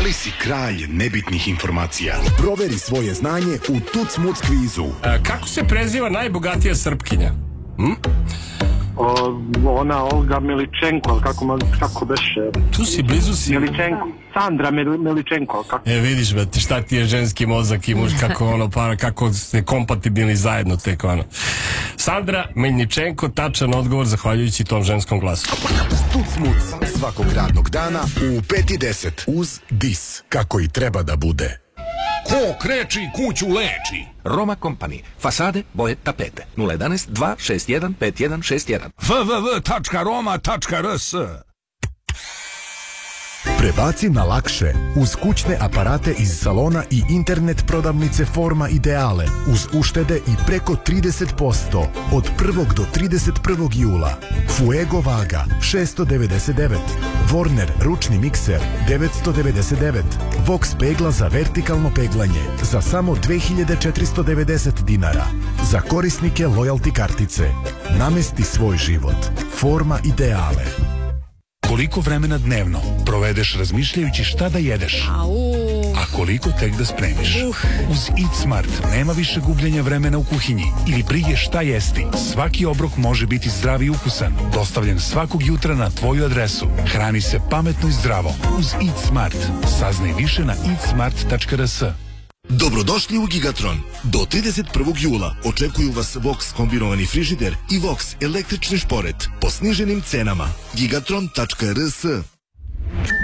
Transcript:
li si kralj nebitnih informacija? Proveri svoje znanje u Tuc Muc kvizu. Kako se preziva najbogatija Srpkinja? Ona Olga Miličenko, kako beše? Tu si, blizu si. Miličenko, Sandra Miličenko, kako? Vidiš, brate, šta ti je ženski mozak i muž, kako ste kompatibilni zajedno tek, Sandra Miličenko, tačan odgovor, zahvaljujući tom ženskom glasu. Tuc Muc, svakog radnog dana u 5:10 uz DIS, kako i treba da bude. Ko kreči, kuću leči. Roma Company. Fasade, boje, tapete. 011 261 5161. www.roma.rs. Prebaci na lakše uz kućne aparate iz salona i internet prodavnice Forma Ideale uz uštede i preko 30% od 1. do 31. jula. Fuego vaga 699, Warner ručni mikser 999, Vox pegla za vertikalno peglanje za samo 2490 dinara. Za korisnike loyalty kartice. Namesti svoj život. Forma Ideale. Koliko vremena dnevno provedeš razmišljajući šta da jedeš, a koliko tek da spremiš. Uz Eat Smart nema više gubljenja vremena u kuhinji ili brige šta jesti. Svaki obrok može biti zdrav i ukusan, dostavljen svakog jutra na tvoju adresu. Hrani se pametno i zdravo uz Eat Smart. Saznaj više na eatsmart.rs. Dobrodošli u Gigatron. Do 31. jula očekuju vas Vox kombinovani frižider i Vox električni šporet po sniženim cenama. Gigatron.rs.